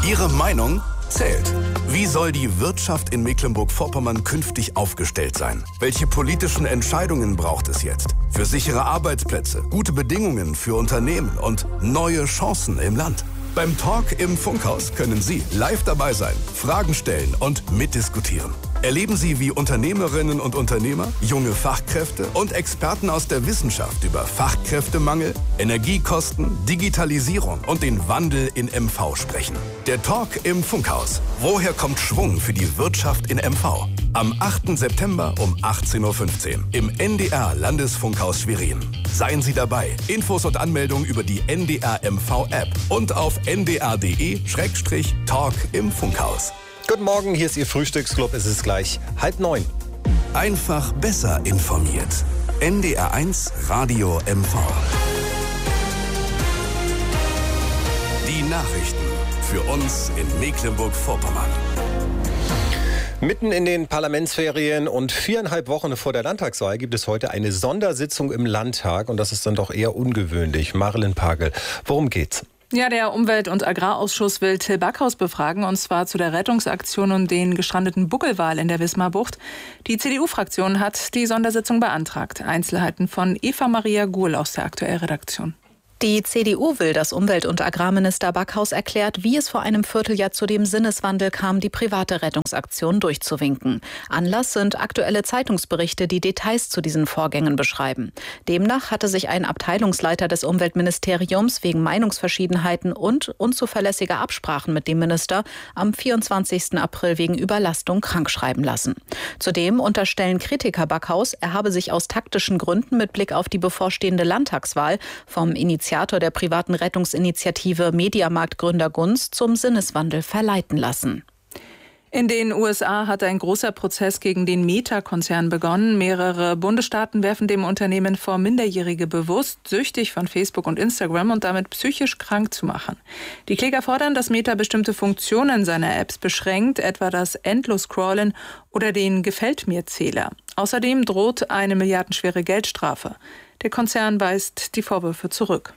Ihre Meinung zählt. Wie soll die Wirtschaft in Mecklenburg-Vorpommern künftig aufgestellt sein? Welche politischen Entscheidungen braucht es jetzt? Für sichere Arbeitsplätze, gute Bedingungen für Unternehmen und neue Chancen im Land. Beim Talk im Funkhaus können Sie live dabei sein, Fragen stellen und mitdiskutieren. Erleben Sie, wie Unternehmerinnen und Unternehmer, junge Fachkräfte und Experten aus der Wissenschaft über Fachkräftemangel, Energiekosten, Digitalisierung und den Wandel in MV sprechen. Der Talk im Funkhaus. Woher kommt Schwung für die Wirtschaft in MV? Am 8. September um 18.15 Uhr im NDR Landesfunkhaus Schwerin. Seien Sie dabei. Infos und Anmeldung über die NDR MV App und auf ndr.de/Talk im Funkhaus. Guten Morgen, hier ist Ihr Frühstücksclub. Es ist gleich 8:30. Einfach besser informiert. NDR1 Radio MV. Die Nachrichten für uns in Mecklenburg-Vorpommern. Mitten in den Parlamentsferien und 4,5 Wochen vor der Landtagswahl gibt es heute eine Sondersitzung im Landtag. Und das ist dann doch eher ungewöhnlich. Marilyn Pagel, worum geht's? Ja, der Umwelt- und Agrarausschuss will Till Backhaus befragen, und zwar zu der Rettungsaktion und den gestrandeten Buckelwal in der Wismarbucht. Die CDU-Fraktion hat die Sondersitzung beantragt. Einzelheiten von Eva Maria Guhl aus der Aktuellredaktion. Die CDU will, dass Umwelt- und Agrarminister Backhaus erklärt, wie es vor einem Vierteljahr zu dem Sinneswandel kam, die private Rettungsaktion durchzuwinken. Anlass sind aktuelle Zeitungsberichte, die Details zu diesen Vorgängen beschreiben. Demnach hatte sich ein Abteilungsleiter des Umweltministeriums wegen Meinungsverschiedenheiten und unzuverlässiger Absprachen mit dem Minister am 24. April wegen Überlastung krankschreiben lassen. Zudem unterstellen Kritiker Backhaus, er habe sich aus taktischen Gründen mit Blick auf die bevorstehende Landtagswahl vom Initiator der privaten Rettungsinitiative Mediamarkt-Gründer Gunz zum Sinneswandel verleiten lassen. In den USA hat ein großer Prozess gegen den Meta-Konzern begonnen. Mehrere Bundesstaaten werfen dem Unternehmen vor, Minderjährige bewusst süchtig von Facebook und Instagram und damit psychisch krank zu machen. Die Kläger fordern, dass Meta bestimmte Funktionen seiner Apps beschränkt, etwa das Endlos-Scrollen oder den Gefällt-mir-Zähler. Außerdem droht eine milliardenschwere Geldstrafe. Der Konzern weist die Vorwürfe zurück.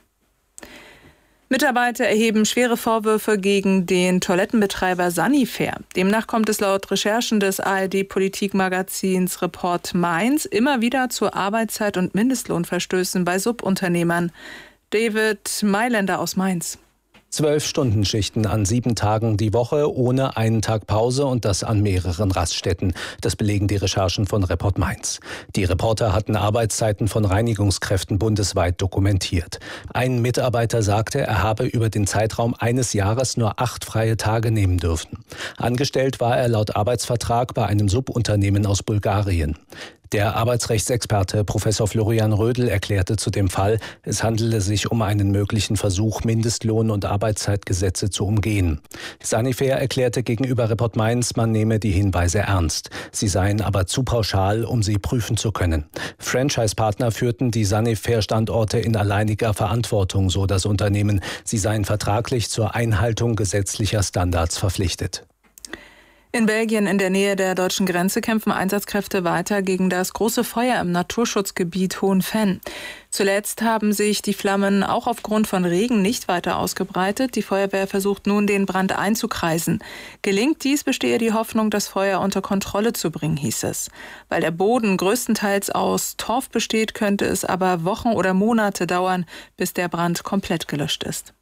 Mitarbeiter erheben schwere Vorwürfe gegen den Toilettenbetreiber Sanifair. Demnach kommt es laut Recherchen des ARD-Politikmagazins Report Mainz immer wieder zu Arbeitszeit- und Mindestlohnverstößen bei Subunternehmern. David Mailänder aus Mainz. 12-Stunden-Schichten an 7 Tagen die Woche, ohne einen Tag Pause, und das an mehreren Raststätten. Das belegen die Recherchen von Report Mainz. Die Reporter hatten Arbeitszeiten von Reinigungskräften bundesweit dokumentiert. Ein Mitarbeiter sagte, er habe über den Zeitraum eines Jahres nur 8 freie Tage nehmen dürfen. Angestellt war er laut Arbeitsvertrag bei einem Subunternehmen aus Bulgarien. Der Arbeitsrechtsexperte Professor Florian Rödel erklärte zu dem Fall, es handele sich um einen möglichen Versuch, Mindestlohn- und Arbeitszeitgesetze zu umgehen. Sanifair erklärte gegenüber Report Mainz, man nehme die Hinweise ernst. Sie seien aber zu pauschal, um sie prüfen zu können. Franchise-Partner führten die Sanifair-Standorte in alleiniger Verantwortung, so das Unternehmen. Sie seien vertraglich zur Einhaltung gesetzlicher Standards verpflichtet. In Belgien in der Nähe der deutschen Grenze kämpfen Einsatzkräfte weiter gegen das große Feuer im Naturschutzgebiet Hohenfenn. Zuletzt haben sich die Flammen auch aufgrund von Regen nicht weiter ausgebreitet. Die Feuerwehr versucht nun, den Brand einzukreisen. Gelingt dies, bestehe die Hoffnung, das Feuer unter Kontrolle zu bringen, hieß es. Weil der Boden größtenteils aus Torf besteht, könnte es aber Wochen oder Monate dauern, bis der Brand komplett gelöscht ist.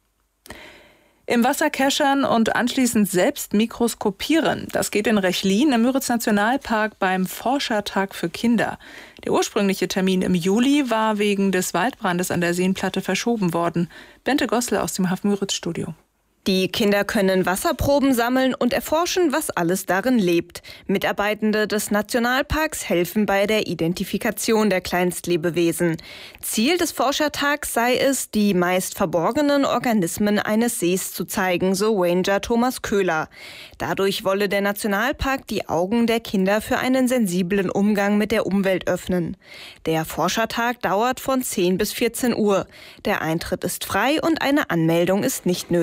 Im Wasser keschern und anschließend selbst mikroskopieren. Das geht in Rechlin im Müritz-Nationalpark beim Forschertag für Kinder. Der ursprüngliche Termin im Juli war wegen des Waldbrandes an der Seenplatte verschoben worden. Bente Gossel aus dem Müritz-Studio. Die Kinder können Wasserproben sammeln und erforschen, was alles darin lebt. Mitarbeitende des Nationalparks helfen bei der Identifikation der Kleinstlebewesen. Ziel des Forschertags sei es, die meist verborgenen Organismen eines Sees zu zeigen, so Ranger Thomas Köhler. Dadurch wolle der Nationalpark die Augen der Kinder für einen sensiblen Umgang mit der Umwelt öffnen. Der Forschertag dauert von 10 bis 14 Uhr. Der Eintritt ist frei und eine Anmeldung ist nicht nötig. Ja,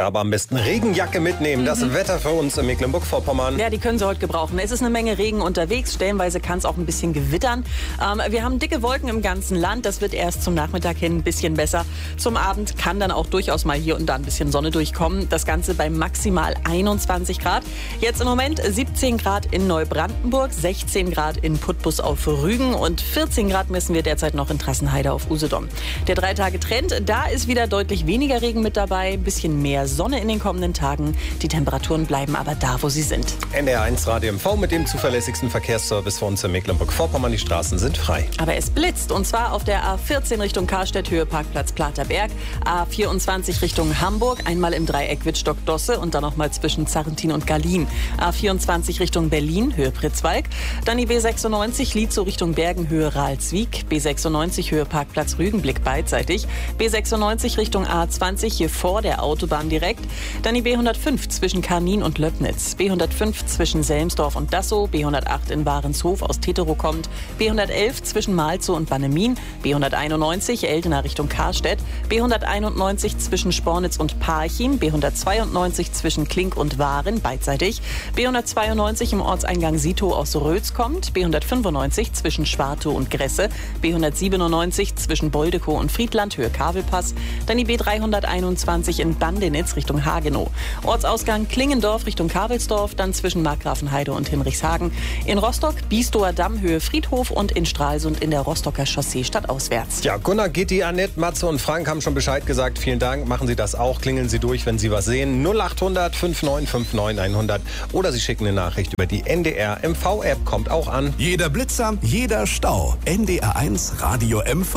Ja, aber am besten Regenjacke mitnehmen. Das Wetter für uns in Mecklenburg-Vorpommern. Ja, die können Sie heute gebrauchen. Es ist eine Menge Regen unterwegs. Stellenweise kann es auch ein bisschen gewittern. Wir haben dicke Wolken im ganzen Land. Das wird erst zum Nachmittag hin ein bisschen besser. Zum Abend kann dann auch durchaus mal hier und da ein bisschen Sonne durchkommen. Das Ganze bei maximal 21 Grad. Jetzt im Moment 17 Grad in Neubrandenburg, 16 Grad in Putbus auf Rügen und 14 Grad messen wir derzeit noch in Trassenheide auf Usedom. Der 3-Tage-Trend, da ist wieder deutlich weniger Regen mit dabei, ein bisschen mehr Sonne in den kommenden Tagen. Die Temperaturen bleiben aber da, wo sie sind. NDR1 Radio MV mit dem zuverlässigsten Verkehrsservice für uns in Mecklenburg-Vorpommern. Die Straßen sind frei. Aber es blitzt und zwar auf der A14 Richtung Karstedt, Höhe Parkplatz Platerberg, A24 Richtung Hamburg, einmal im Dreieck Wittstock-Dosse und dann nochmal zwischen Zarrentin und Gallien. A24 Richtung Berlin, Höhe Pritzwalk, dann die B96 Lietzow Richtung Bergen, Höhe Ralswiek, B96 Höhe Parkplatz Rügenblick beidseitig, B96 Richtung A20 hier vor der Autobahn direkt, dann die B105 zwischen Karnin und Löbnitz, B105 zwischen Selmsdorf und Dassow, B108 in Warenshof aus Teterow kommt, B111 zwischen Malzow und Bannemin, B191 Eldena Richtung Karstedt, B191 zwischen Spornitz und Parchim, B192 zwischen Klink und Waren beidseitig, B192 im Ortseingang Sitow aus Rötz kommt, B195 zwischen Schwartow und Gresse, B197 zwischen Boldekow und Friedland, Höhe Kavelpass, dann die B321 in Bandenitz Richtung Hagenow. Ortsausgang Klingendorf Richtung Kavelsdorf, dann zwischen Markgrafenheide und Hinrichshagen. In Rostock Biesdower Damm, Höhe Friedhof und in Stralsund in der Rostocker Chaussee stadtauswärts. Ja, Gunnar, Gitti, Annette, Matze und Frank haben schon Bescheid gesagt. Vielen Dank. Machen Sie das auch. Klingeln Sie durch, wenn Sie was sehen. 0800 5959 100 oder Sie schicken eine Nachricht über die NDR MV-App. Kommt auch an. Jeder Blitzer, jeder Stau. NDR1 Radio MV.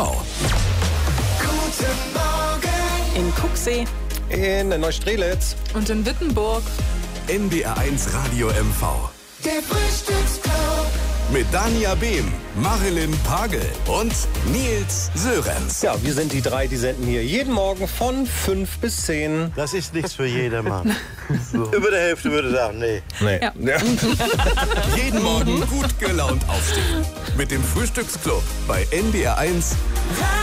Guten Morgen. In Kuxee, In Neustrelitz. Und in Wittenburg. NDR1 Radio MV. Der Frühstücksclub. Mit Dania Behm, Marilyn Pagel und Nils Sörenz. Ja, wir sind die drei, die senden hier jeden Morgen von 5 bis 10. Das ist nichts für jedermann. Über der Hälfte würde sagen, nee. Nee. Ja. Ja. Jeden Morgen gut gelaunt aufstehen. Mit dem Frühstücksclub bei NDR1